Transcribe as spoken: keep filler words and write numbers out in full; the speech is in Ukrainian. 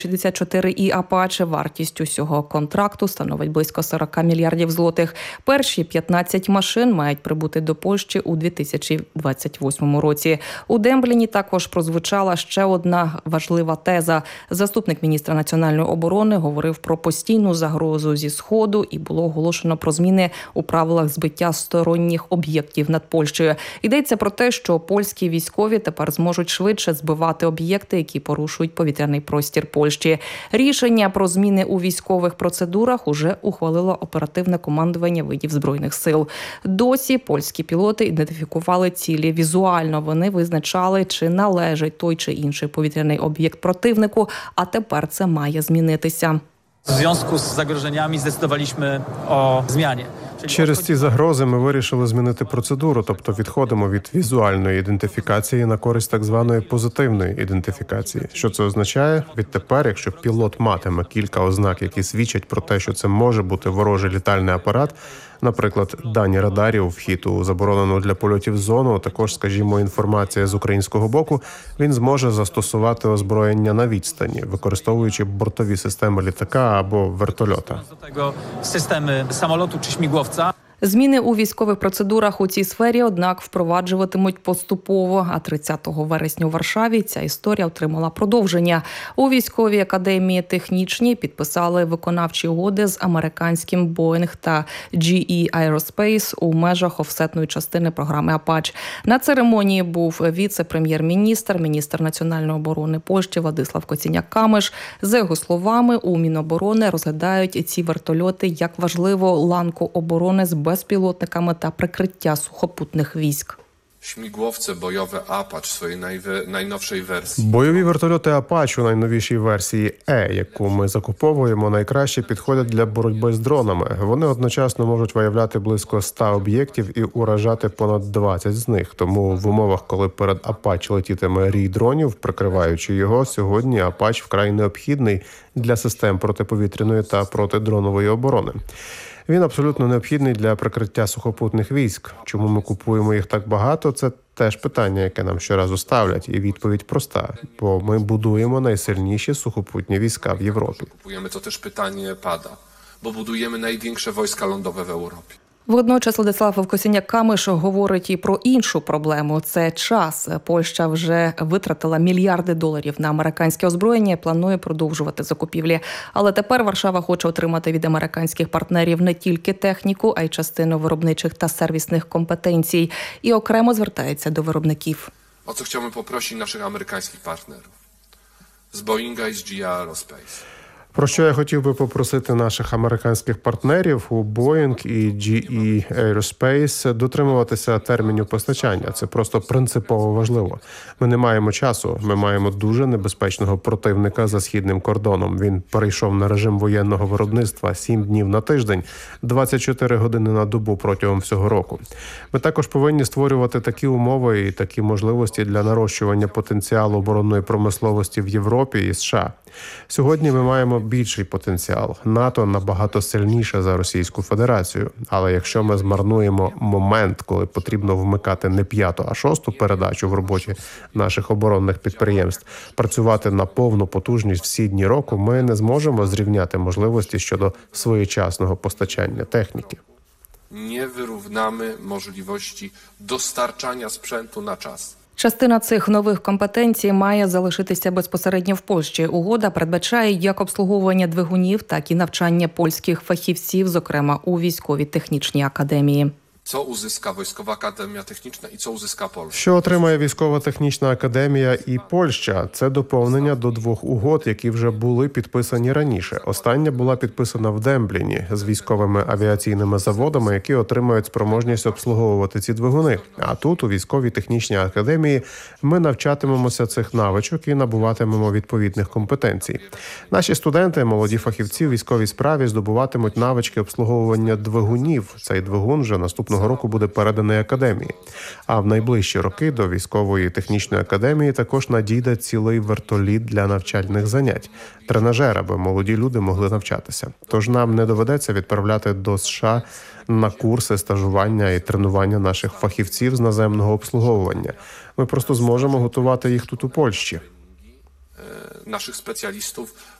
шістдесят чотири і «Апаче». Вартість усього контракту становить близько сорок мільярдів злотих. Перші п'ятнадцять машин мають прибути до Польщі у дві тисячі двадцять восьмому році. У Дембліні також прозвучала ще одна важлива теза. Заступник міністра національної оборони говорив про постійну загрозу зі Сходу і було оголошено про зміни у правилах збиття сторонніх об'єктів над Польщею. Йдеться про те, що польські військові тепер зможуть швидше збивати об'єкти, які порушують повітряний простір Польщі. Рішення про зміни у військових процедурах уже ухвалило оперативне командування видів Збройних сил. Досі польські пілоти ідентифікували цілі візуально. Вони визначали, чи належить той чи інший повітряний об'єкт противнику, а тепер це має змінитися. В зв'язку з загроженнями здecydowaliśmy о зміні. Через ці загрози ми вирішили змінити процедуру, тобто відходимо від візуальної ідентифікації на користь так званої позитивної ідентифікації. Що це означає? Відтепер, якщо пілот матиме кілька ознак, які свідчать про те, що це може бути ворожий літальний апарат, наприклад, дані радарів, вхід у заборонену для польотів зону, також, скажімо, інформація з українського боку, він зможе застосувати озброєння на відстані, використовуючи бортові системи літака або вертольота. Системи самолоту чи шмігловця. Зміни у військових процедурах у цій сфері, однак, впроваджуватимуть поступово. А тридцятого вересня у Варшаві ця історія отримала продовження. У військовій академії технічній підписали виконавчі угоди з американським Boeing та джі і Aerospace у межах офсетної частини програми «Апач». На церемонії був віце-прем'єр-міністр, міністр національної оборони Польщі Владислав Коціняк-Камиш. За його словами, у Міноборони розглядають ці вертольоти як важливу ланку оборони з безпілотниками та прикриття сухопутних військ. Śmigłowce bojowe Apache своєї найновішої версії. Бойові вертольоти «Апач» у найновішій версії «Е», яку ми закуповуємо, найкраще підходять для боротьби з дронами. Вони одночасно можуть виявляти близько ста об'єктів і уражати понад двадцять з них. Тому в умовах, коли перед «Апач» летітиме рій дронів, прикриваючи його, сьогодні «Апач» вкрай необхідний для систем протиповітряної та протидронової оборони. Він абсолютно необхідний для прикриття сухопутних військ. Чому ми купуємо їх так багато – це теж питання, яке нам щоразу ставлять. І відповідь проста. Бо ми будуємо найсильніші сухопутні війська в Європі. Купуємо, то теж питання пада. Бо будуємо найбільше війська лądowe в Європі. Водночас Владислав Коціняк-Камиш говорить і про іншу проблему – це час. Польща вже витратила мільярди доларів на американське озброєння і планує продовжувати закупівлі. Але тепер Варшава хоче отримати від американських партнерів не тільки техніку, а й частину виробничих та сервісних компетенцій. І окремо звертається до виробників. О co chciałbym poprosić naszych amerykańskich partnerów z Boeinga і з джі і Aerospace. Про що я хотів би попросити наших американських партнерів у Boeing і джі і Aerospace дотримуватися термінів постачання. Це просто принципово важливо. Ми не маємо часу. Ми маємо дуже небезпечного противника за східним кордоном. Він перейшов на режим воєнного виробництва сім днів на тиждень, двадцять чотири години на добу протягом всього року. Ми також повинні створювати такі умови і такі можливості для нарощування потенціалу оборонної промисловості в Європі і США. Сьогодні ми маємо більший потенціал. НАТО набагато сильніше за Російську Федерацію. Але якщо ми змарнуємо момент, коли потрібно вмикати не п'яту, а шосту передачу в роботі наших оборонних підприємств, працювати на повну потужність всі дні року, ми не зможемо зрівняти можливості щодо своєчасного постачання техніки. Не вирівняємо можливості достарчання спrzętu на час. Частина цих нових компетенцій має залишитися безпосередньо в Польщі. Угода передбачає як обслуговування двигунів, так і навчання польських фахівців, зокрема у військовій технічній академії. Co uzyska Wojskowa Akademia Techniczna i co uzyska Polska? Що отримає Військова технічна академія і Польща? Це доповнення до двох угод, які вже були підписані раніше. Остання була підписана в Дембліні з військовими авіаційними заводами, які отримають спроможність обслуговувати ці двигуни. А тут, у Військовій технічній академії, ми навчатимемося цих навичок і набуватимемо відповідних компетенцій. Наші студенти, молоді фахівці у військовій справі, здобуватимуть навички обслуговування двигунів. Цей двигун вже наступного року буде переданий академії. А в найближчі роки до Військової технічної академії також надійде цілий вертоліт для навчальних занять. Тренажер, аби молоді люди могли навчатися. Тож нам не доведеться відправляти до США на курси стажування і тренування наших фахівців з наземного обслуговування. Ми просто зможемо готувати їх тут у Польщі. naszych specjalistów